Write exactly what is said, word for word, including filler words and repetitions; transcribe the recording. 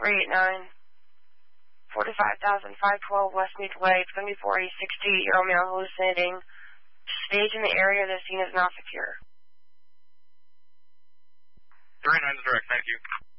three eight nine, forty-five thousand five twelve Westmead Way, seventy-four A sixty, Euro male hallucinating. Stage in the area. The scene is now secure. three eight nine is direct. Thank you.